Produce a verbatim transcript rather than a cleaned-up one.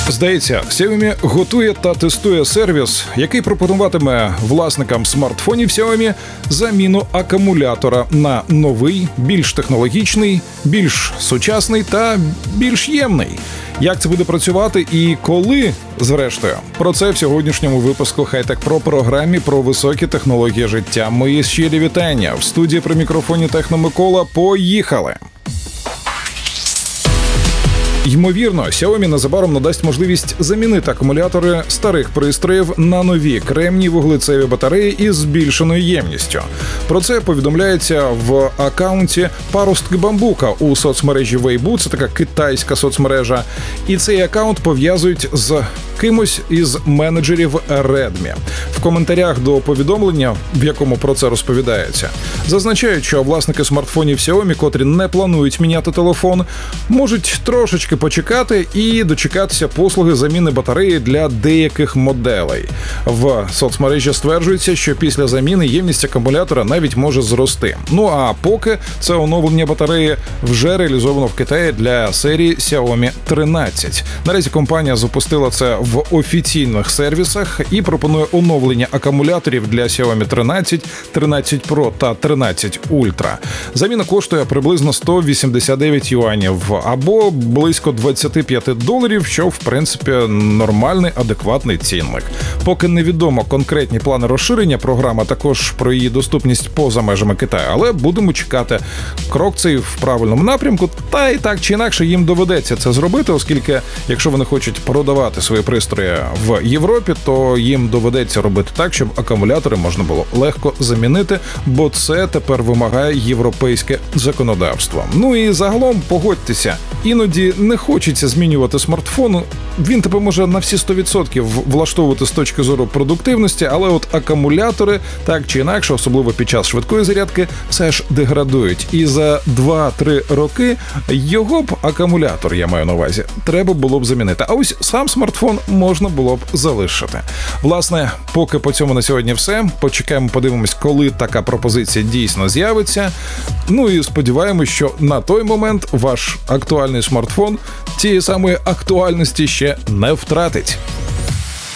Здається, Xiaomi готує та тестує сервіс, який пропонуватиме власникам смартфонів Xiaomi заміну акумулятора на новий, більш технологічний, більш сучасний та більш ємний. Як це буде працювати і коли, зрештою? Про це в сьогоднішньому випуску Хай-Тек Про програмі про високі технології життя. Мої щирі вітання. В студії при мікрофоні Техно Микола. Поїхали! Ймовірно, Xiaomi незабаром надасть можливість замінити акумулятори старих пристроїв на нові кремній-вуглецеві батареї із збільшеною ємністю. Про це повідомляється в акаунті «Паростки бамбука» у соцмережі Weibo, це така китайська соцмережа, і цей акаунт пов'язують з кимось із менеджерів Redmi. В коментарях до повідомлення, в якому про це розповідається, зазначають, що власники смартфонів Xiaomi, котрі не планують міняти телефон, можуть трошечки почекати і дочекатися послуги заміни батареї для деяких моделей. В соцмережі стверджується, що після заміни ємність акумулятора навіть може зрости. Ну а поки це оновлення батареї вже реалізовано в Китаї для серії Xiaomi тринадцять. Наразі компанія запустила це в офіційних сервісах і пропонує оновлення акумуляторів для Xiaomi тринадцять, тринадцять Pro та тринадцять Ultra. Заміна коштує приблизно сто вісімдесят дев'ять юанів або близько двадцять п'ять доларів, що, в принципі, нормальний, адекватний цінник. Поки невідомо конкретні плани розширення програми, також про її доступність поза межами Китаю, але будемо чекати. Крок цей в правильному напрямку, та і так чи інакше їм доведеться це зробити, оскільки, якщо вони хочуть продавати свої пристрої в Європі, то їм доведеться робити так, щоб акумулятори можна було легко замінити, бо це тепер вимагає європейське законодавство. Ну і загалом, погодьтеся, іноді не хочеться змінювати смартфон. Він тебе може на всі сто відсотків влаштовувати з точки зору продуктивності, але от акумулятори, так чи інакше, особливо під час швидкої зарядки, все ж деградують. І за два-три роки його б, акумулятор, я маю на увазі, треба було б замінити. А ось сам смартфон можна було б залишити. Власне, поки по цьому на сьогодні все. Почекаємо, подивимось, коли така пропозиція дійсно з'явиться. Ну і сподіваємось, що на той момент ваш актуальний смартфон тієї самої актуальності ще не втратить.